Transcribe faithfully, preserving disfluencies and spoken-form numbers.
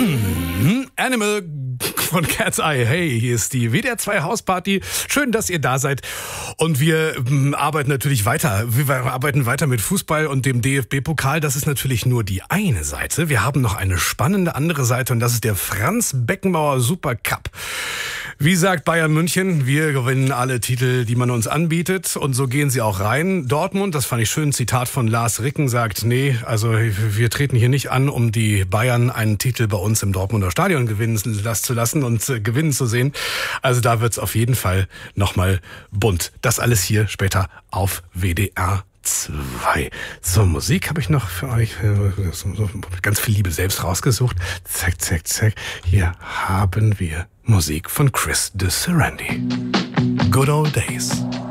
Animal von Cat's Eye. Hey, hier ist die W D R zwei Hausparty. Schön, dass ihr da seid. Und wir ähm, arbeiten natürlich weiter. Wir arbeiten weiter mit Fußball und dem D F B-Pokal. Das ist natürlich nur die eine Seite. Wir haben noch eine spannende andere Seite und das ist der Franz Beckenbauer Super Cup. Wie sagt Bayern München, wir gewinnen alle Titel, die man uns anbietet. Und so gehen sie auch rein. Dortmund, das fand ich schön, Zitat von Lars Ricken, sagt, nee, also wir treten hier nicht an, um die Bayern einen Titel bei uns im Dortmunder Stadion gewinnen zu lassen und äh, gewinnen zu sehen. Also da wird's auf jeden Fall nochmal bunt. Das alles hier später auf W D R zwei. So, Musik habe ich noch für euch. Ganz viel Liebe selbst rausgesucht. Zack, zack, zack. Hier haben wir Musik von Chris de Serendy. Good Old Days.